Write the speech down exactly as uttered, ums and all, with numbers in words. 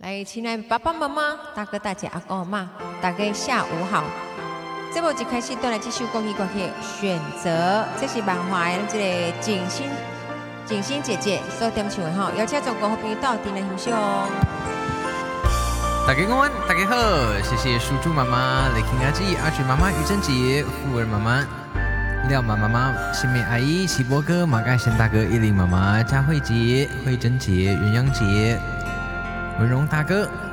来，亲爱的爸爸妈妈、大哥大姐、阿公阿妈，大家下午好。这部一开始带来这首歌曲，歌曲选择，这是漫画的这个景欣、景欣姐姐所点唱的哈，邀请全国好朋友到店来欣赏哦。 大家晚安，大家好，谢谢叔叔妈妈、雷霆阿基、阿菊妈妈、于珍姐、富儿妈妈、廖妈妈妈、新美阿姨、齐波哥、马盖贤大哥、依林妈妈、佳慧姐、慧珍姐、元阳姐、文荣大哥、